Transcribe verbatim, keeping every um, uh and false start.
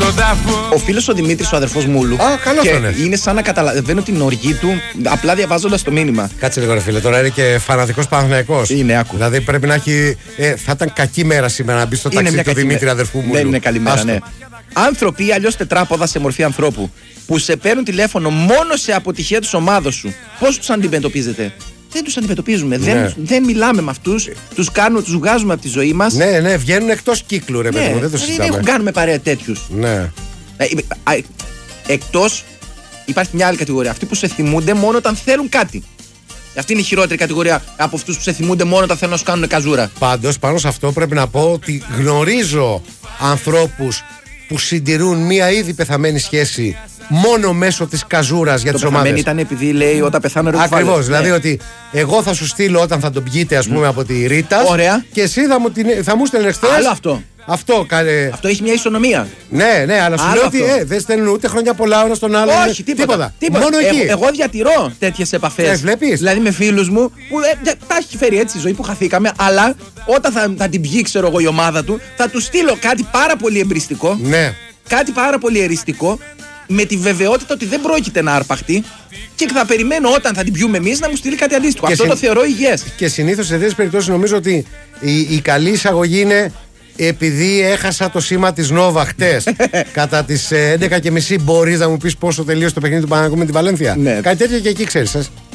στον τάφο. Ο φίλος ο Δημήτρης, ο αδερφός Μούλου. Α, καλώς τον είναι. Είναι σαν να καταλαβαίνω την οργή του απλά διαβάζοντας το μήνυμα. Κάτσε λίγο, ρε φίλε. Τώρα είναι και φανατικός Παναθηναϊκός. Είναι, άκου. Δηλαδή πρέπει να έχει. Ε, θα ήταν κακή μέρα σήμερα να μπει στο ταξίδι του Δημήτρη, αδερφού μου. Δεν είναι καλή μέρα, Άστο. ναι. Άνθρωποι ή αλλιώς τετράποδα σε μορφή ανθρώπου που σε παίρνουν τηλέφωνο μόνο σε αποτυχία της ομάδος σου, πώς τους αντιμετωπίζετε? Δεν τους αντιμετωπίζουμε. Ναι. Δεν, δεν μιλάμε με αυτούς. Τους κάνουμε, τους βγάζουμε από τη ζωή μας. Ναι, ναι, βγαίνουν εκτός κύκλου, ρε παιδί μου. Δεν το συζητάμε. Δεν κάνουμε παρέα τέτοιους. Ναι. Ε, ε, εκτός υπάρχει μια άλλη κατηγορία. Αυτοί που σε θυμούνται μόνο όταν θέλουν κάτι. Αυτή είναι η χειρότερη κατηγορία από αυτούς που σε θυμούνται μόνο όταν θέλουν να σου κάνουν καζούρα. Πάντως, πάνω σε αυτό πρέπει να πω ότι γνωρίζω ανθρώπους που συντηρούν μία ήδη πεθαμένη σχέση μόνο μέσω της καζούρας για Το τις ομάδες. ήταν επειδή λέει όταν πεθάνω ρε κουφάλες. Ακριβώς. Δηλαδή Ναι. ότι εγώ θα σου στείλω όταν θα τον πιείτε, ας πούμε, από τη Ρίτα. Ωραία. Και εσύ θα μου, την, θα μου στέλνεις χθες. Άλλο αυτό. Αυτό κάνε. Αυτό έχει μια ισονομία. Ναι, ναι, αλλά σου Άλλο λέω ότι αυτό. ε, δεν στέλνουν ούτε χρόνια πολλά ο ένας στον άλλον. Όχι, τίποτα. Μόνο Ε, εκεί. Εγώ διατηρώ τέτοιες επαφές. Ε, βλέπεις. Δηλαδή με φίλους μου που ε, τα έχει φέρει έτσι η ζωή που χαθήκαμε, αλλά όταν θα, θα την πιει, ξέρω εγώ, η ομάδα του, θα του στείλω κάτι πάρα πολύ εμπριστικό. Ναι. Κάτι πάρα πολύ εριστικό, με τη βεβαιότητα ότι δεν πρόκειται να αρπαχτεί και θα περιμένω όταν θα την πιούμε εμείς να μου στείλει κάτι αντίστοιχο. Και Αυτό συν- το θεωρώ υγιές. Και συνήθως σε τέτοιες περιπτώσεις νομίζω ότι η, η καλή εισαγωγή είναι επειδή έχασα το σήμα της Νόβα χτες κατά τις ε, έντεκα και μισή μπορείς να μου πεις πόσο τελείωσε το παιχνίδι του Παναθηναϊκού με τη Βαλένθια. Ναι. Κάτι τέτοιο και εκεί ξέρεις.